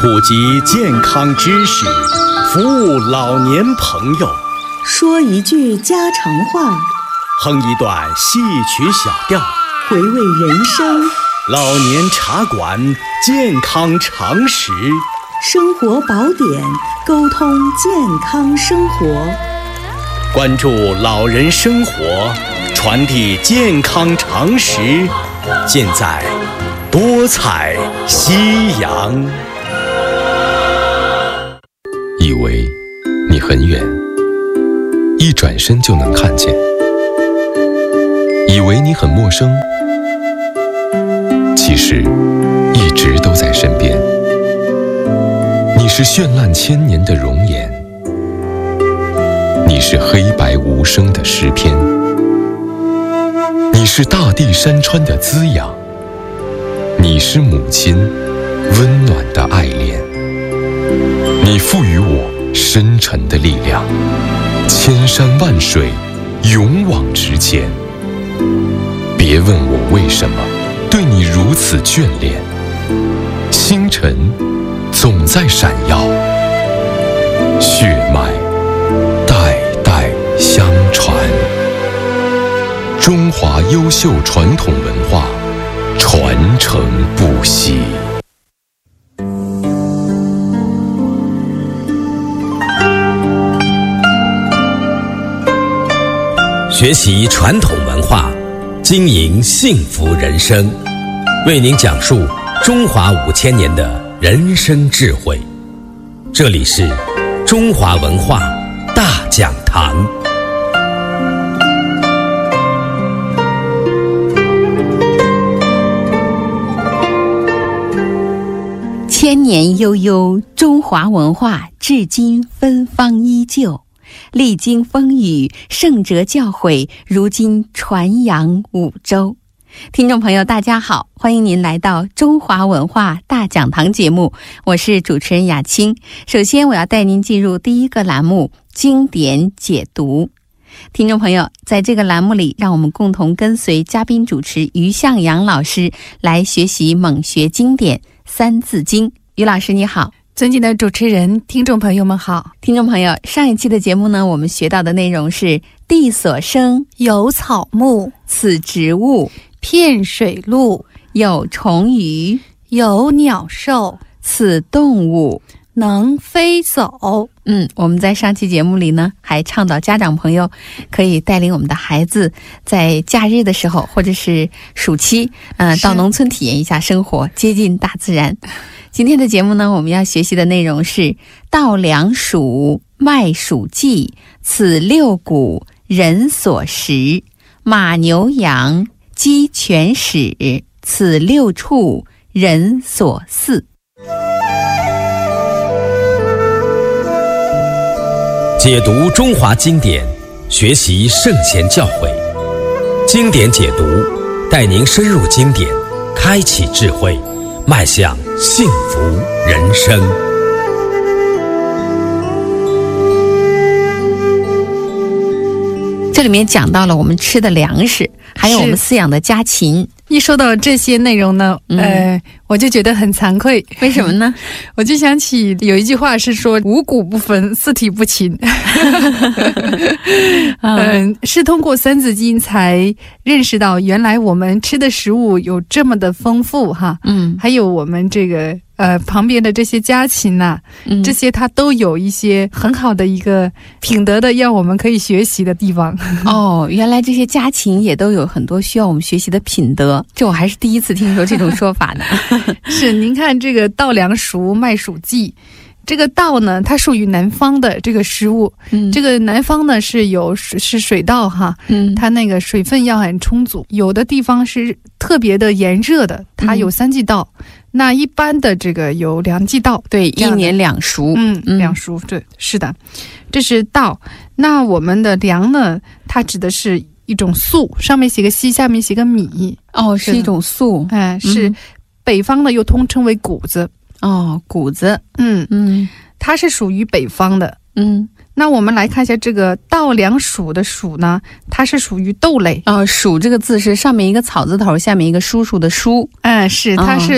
普及健康知识，服务老年朋友， 说一句家常话， 哼一段戏曲小调， 回味人生。 老年茶馆健康常识， 生活宝典，沟通健康生活。 关注老人生活，传递健康常识，尽在多彩夕阳。 以为你很远，一转身就能看见；以为你很陌生，其实一直都在身边。你是绚烂千年的容颜，你是黑白无声的诗篇，你是大地山川的滋养，你是母亲温暖的爱恋。你赋予我深沉的力量，千山万水勇往直前。别问我为什么对你如此眷恋，星辰总在闪耀，血脉代代相传。中华优秀传统文化传承不息。 学习传统文化，经营幸福人生，为您讲述中华5000年的人生智慧。这里是中华文化大讲堂。 千年悠悠，中华文化至今芬芳依旧。历经风雨，圣哲教诲，如今传扬五洲。听众朋友大家好，欢迎您来到中华文化大讲堂节目，我是主持人雅青。首先我要带您进入第一个栏目，经典解读。听众朋友，在这个栏目里，让我们共同跟随嘉宾主持于向阳老师来学习猛学经典三字经。于老师你好。 尊敬的主持人，听众朋友们好。 听众朋友，上一期的节目呢，我们学到的内容是地所生， 有草木， 此植物； 片水陆， 有虫鱼， 有鸟兽， 此动物， 能飞走。 我们在上期节目里呢，还倡导家长朋友可以带领我们的孩子在假日的时候，或者是暑期，到农村体验一下生活，接近大自然。今天的节目呢，我们要学习的内容是稻粱黍，麦黍稷，此六谷，人所食；马牛羊，鸡犬豕，此六畜，人所饲。 解读中华经典，学习圣贤教诲，经典解读带您深入经典，开启智慧，迈向幸福人生。 这里面讲到了我们吃的粮食，还有我们饲养的家禽。 一说到这些内容呢，我就觉得很惭愧。 为什么呢？ 我就想起有一句话是说五谷不分，四体不勤。是通过三字经才认识到原来我们吃的食物有这么的丰富哈。还有我们这个旁边的这些家禽呐，这些它都有一些很好的一个品德的让我们可以学习的地方。 原来这些家禽也都有很多需要我们学习的品德，这我还是第一次听说这种说法呢。 是，您看这个稻粱黍，麦黍稷。这个稻呢，它属于南方的这个食物。这个南方呢是水稻哈，它那个水分要很充足。有的地方是特别的炎热的，它有3季稻。那一般的这个有2季稻， 对，一年2熟。 2熟，对，是的，这是稻。那我们的粮呢，它指的是一种粟，上面写个西，下面写个米。 是一种粟。 是北方呢又通称为谷子。 谷子。 它是属于北方的。那我们来看一下这个稻粱黍的黍呢，它是属于豆类。 黍这个字是上面一个草字头，下面一个叔叔的叔。 是，它是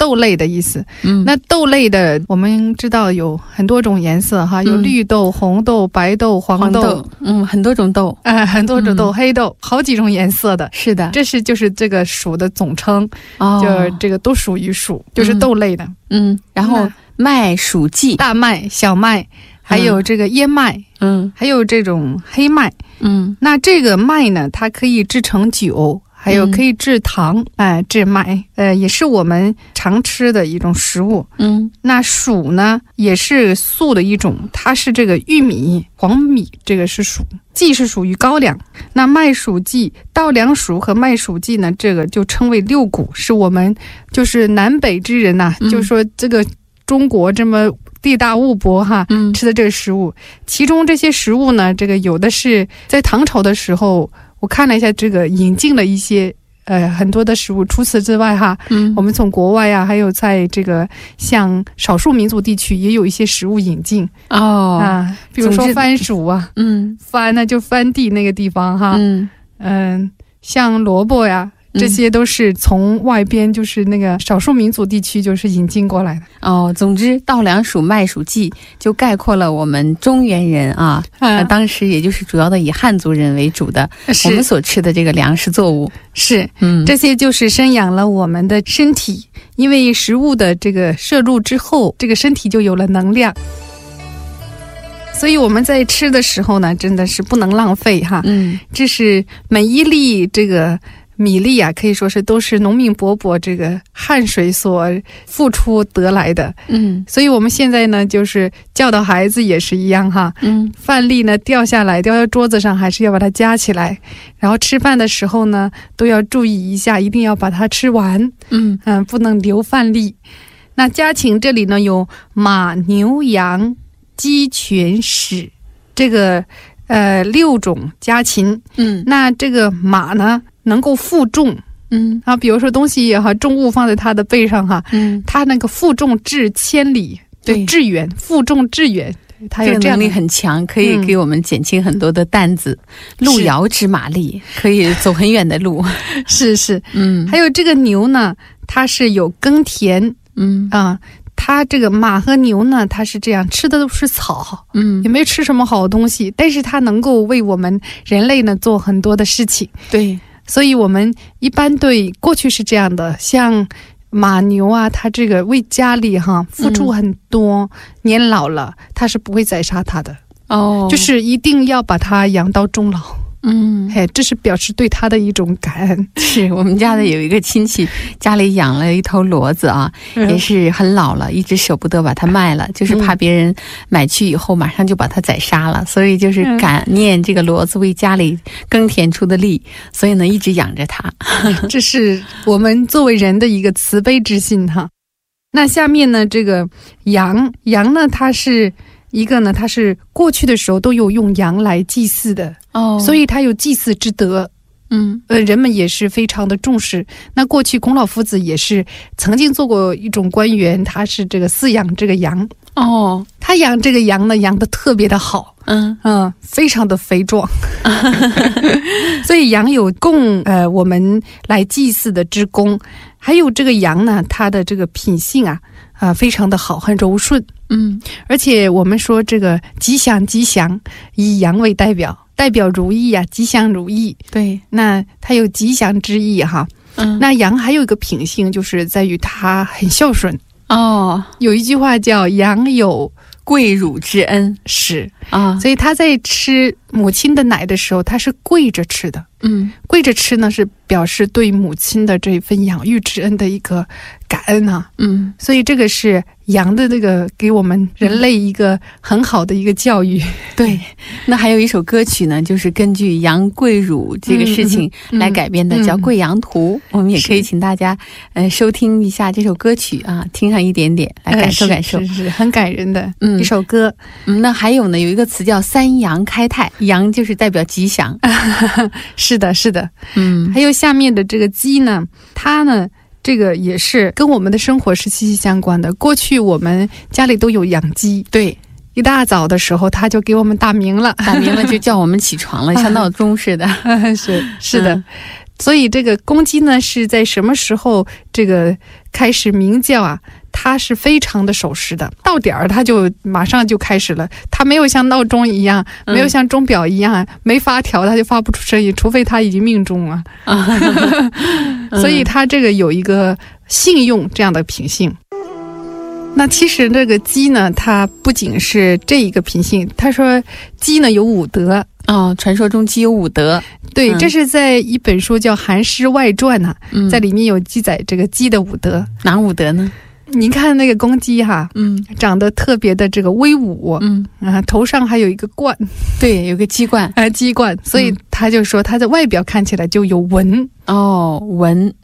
豆类的意思。那豆类的我们知道有很多种颜色哈，有绿豆、红豆、白豆、黄豆， 很多种豆， 很多种豆，黑豆，好几种颜色的。 是的， 就是这个属的总称，就是这个都属于属，就是豆类的。 然后麦黍稷， 大麦、小麦，还有这个燕麦，还有这种黑麦。那这个麦呢，它可以制成酒，还有可以制糖，制麦，也是我们常吃的一种食物。那黍呢，也是粟的一种，它是这个玉米、黄米，这个是黍。稷是属于高粱，那麦黍稷、稻粱黍和麦黍稷呢，这个就称为六谷，是我们就是南北之人呐，就说这个中国这么地大物博哈，吃的这个食物，其中这些食物呢，这个有的是在唐朝的时候，我看了一下，这个引进了一些很多的食物。除此之外哈，我们从国外啊，还有在这个像少数民族地区也有一些食物引进比如说番薯啊，番呢就番地那个地方哈，像萝卜呀。这些都是从外边，就是那个少数民族地区，就是引进过来的。 总之，稻粱黍麦黍稷就概括了我们中原人当时也就是主要的以汉族人为主的，我们所吃的这个粮食作物是，这些就是生养了我们的身体，因为食物的这个摄入之后，这个身体就有了能量。所以我们在吃的时候呢，真的是不能浪费哈。这是每一粒这个米粒啊，可以说是都是农民伯伯这个汗水所付出得来的。所以我们现在呢，就是教导孩子也是一样哈。饭粒呢掉下来掉到桌子上，还是要把它夹起来。然后吃饭的时候呢，都要注意一下，一定要把它吃完。不能留饭粒。那家禽这里呢有马、牛、羊、鸡、犬、豕，这个6种家禽。那这个马呢，能够负重，比如说东西也好，重物放在它的背上哈，它那个负重至千里，对，致远，负重致远，它有这样能力很强，可以给我们减轻很多的担子。路遥知马力，可以走很远的路。 是，还有这个牛呢，它是有耕田，它这个马和牛呢，它是这样吃的都是草，也没吃什么好东西，但是它能够为我们人类呢做很多的事情。对，所以我们一般对过去是这样的，像马牛啊，它这个为家里付出很多，年老了它是不会宰杀它的，就是一定要把它养到终老。这是表示对他的一种感恩。 是我们家的有一个亲戚家里养了一头骡子也是很老了，一直舍不得把它卖了，就是怕别人买去以后马上就把它宰杀了，所以就是感念这个骡子为家里耕田出的力，所以呢一直养着它。 这是我们作为人的一个慈悲之心哈。那下面呢，这个羊呢，它是一个呢，它是过去的时候都有用羊来祭祀的，所以它有祭祀之德。人们也是非常的重视。那过去孔老夫子也是曾经做过一种官员，他是这个饲养这个羊。他养这个羊呢，养得特别的好，非常的肥壮，所以羊有供我们来祭祀的之功。还有这个羊呢，它的这个品性非常的好，很柔顺。而且我们说这个吉祥吉祥，以羊为代表如意吉祥如意。对，那它有吉祥之意哈。那羊还有一个品性，就是在于它很孝顺。有一句话叫羊有跪乳之恩， 是所以他在吃母亲的奶的时候，他是跪着吃的。跪着吃呢，是表示对母亲的这份养育之恩的一个感恩所以这个是羊的这个给我们人类一个很好的一个教育。 对，那还有一首歌曲呢，就是根据羊跪乳这个事情来改编的，叫《跪羊图》。我们也可以请大家收听一下这首歌曲听上一点点，来感受感受。 是很感人的一首歌。 那还有呢，有一个词叫三羊开泰，羊就是代表吉祥。 是的。还有下面的这个鸡呢，它呢这个也是跟我们的生活是息息相关的。过去我们家里都有养鸡，对，一大早的时候他就给我们打鸣了， 就叫我们起床了，像闹钟似的。 是的。 所以这个公鸡呢是在什么时候这个开始鸣叫啊？它是非常的守时的，到点儿它就马上就开始了，它没有像闹钟一样，没有像钟表一样，没发条它就发不出声音，除非它已经命中了。所以它这个有一个信用这样的品性。那其实这个鸡呢，它不仅是这一个品性，他说鸡呢有5德。 传说中鸡有5德。 对，这是在一本书叫《韩诗外传》呐，在里面有记载这个鸡的5德。 哪5德呢？ 你看那个公鸡哈，长得特别的这个威武，头上还有一个冠， 对，有个鸡冠， 鸡冠，所以他就说他的外表看起来就有文。 文